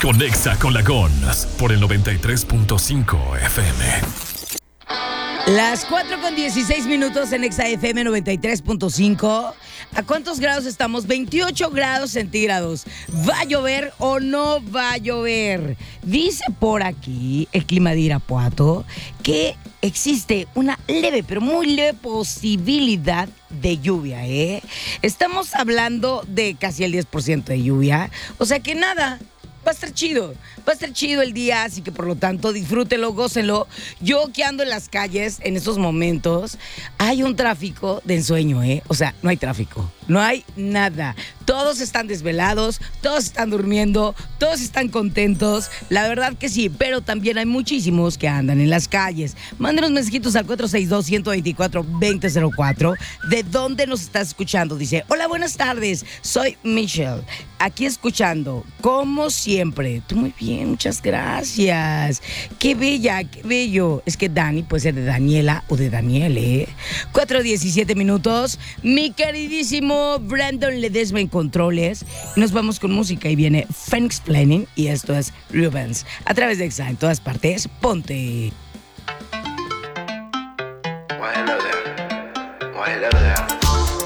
Conexa con Lagón por el 93.5 FM. Las 4:16 en Exa FM 93.5. ¿A cuántos grados estamos? 28 grados centígrados. ¿Va a llover o no va a llover? Dice por aquí el clima de Irapuato que existe una leve, pero muy leve posibilidad de lluvia, ¿eh? Estamos hablando de casi el 10% de lluvia. O sea que nada. Va a estar chido, el día, así que por lo tanto disfrútenlo, gócenlo. Yo que ando en las calles en estos momentos, hay un tráfico de ensueño, ¿eh? O sea, no hay tráfico, no hay nada. Todos están desvelados, todos están durmiendo, todos están contentos, la verdad que sí, pero también hay muchísimos que andan en las calles. Mándenos mensajitos al 462-124-2004. ¿De dónde nos estás escuchando? Dice, hola, buenas tardes, soy Michelle, aquí escuchando, como siempre. Tú muy bien, muchas gracias. Qué bella, qué bello. Es que Dani puede ser de Daniela o de Daniel, ¿eh? 4:17. Mi queridísimo Brandon Ledesma en controles. Nos vamos con música y viene Phoenix Planning y esto es Rubens. A través de Exa, en todas partes, ponte.